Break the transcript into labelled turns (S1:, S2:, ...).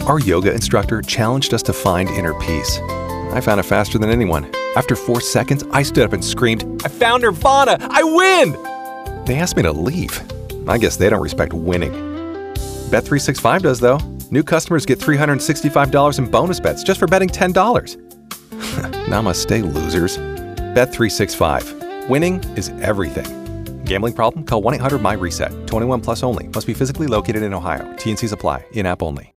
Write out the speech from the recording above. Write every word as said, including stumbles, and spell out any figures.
S1: Our yoga instructor challenged us to find inner peace. I found it faster than anyone. After four seconds, I stood up and screamed, "I found Nirvana! I win!" They asked me to leave. I guess they don't respect winning. Bet three sixty-five does, though. New customers get three hundred sixty-five dollars in bonus bets just for betting ten dollars. Namaste, losers. Bet three sixty-five. Winning is everything. Gambling problem? Call one eight hundred M Y RESET. twenty-one plus only. Must be physically located in Ohio. T N Cs apply. In-app only.